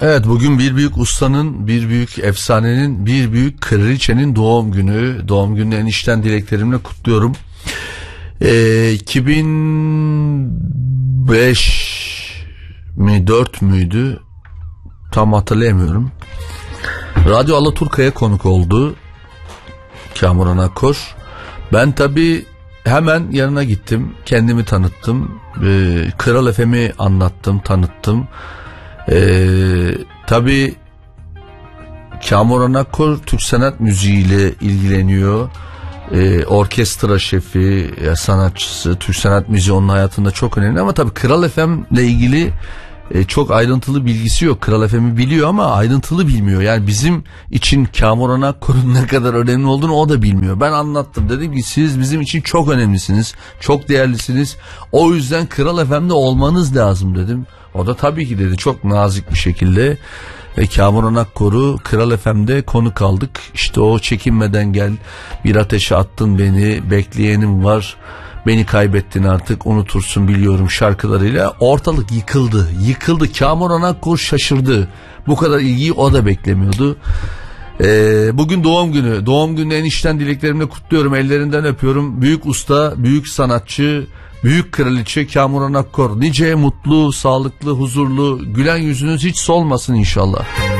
Evet, bugün bir büyük ustanın, bir büyük efsanenin, bir büyük kraliçenin doğum günü. Doğum gününü enişten dileklerimle kutluyorum. 2005 mi 4 müydü? Tam hatırlayamıyorum. Radyo Alaturka'ya konuk oldu Kamuran Akkor. Ben tabii hemen yanına gittim. Kendimi tanıttım. Kral FM'i anlattım, tanıttım. Tabii Kamuran Akkor Türk sanat müziğiyle ilgileniyor. Orkestra şefi, sanatçısı, Türk sanat müziği onun hayatında çok önemli. Ama tabii Kral FM'le ilgili çok ayrıntılı bilgisi yok. Kral FM'i biliyor ama ayrıntılı bilmiyor. Yani bizim için Kamuran Akkor'un ne kadar önemli olduğunu o da bilmiyor. Ben anlattım, dedim ki siz bizim için çok önemlisiniz, çok değerlisiniz. O yüzden Kral FM'de olmanız lazım dedim. O da tabii ki dedi, çok nazik bir şekilde. Ve Kamuran Akkor'u Kral FM'de konuk aldık. İşte o çekinmeden gel, bir ateşe attın beni, bekleyenim var, beni kaybettin artık, unutursun biliyorum şarkılarıyla ortalık yıkıldı. Kamuran Akkor şaşırdı. Bu kadar ilgiyi o da beklemiyordu. Bugün doğum günü enişten dileklerimle kutluyorum, ellerinden öpüyorum. Büyük usta, büyük sanatçı, büyük kraliçe Kamuran Akkor nice mutlu, sağlıklı, huzurlu, gülen yüzünüz hiç solmasın inşallah.